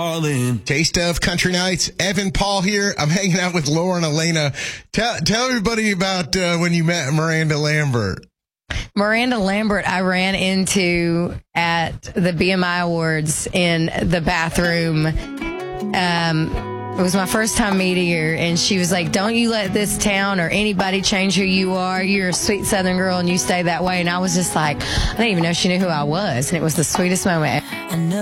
Taste of Country Nights. Evan Paul here. I'm hanging out with Lauren Elena. Tell everybody about when you met Miranda Lambert. Miranda Lambert, I ran into at the BMI Awards in the bathroom. It was my first time meeting her, and she was like, "Don't you let this town or anybody change who you are. You're a sweet Southern girl, and you stay that way." And I was just like, I didn't even know she knew who I was, and it was the sweetest moment.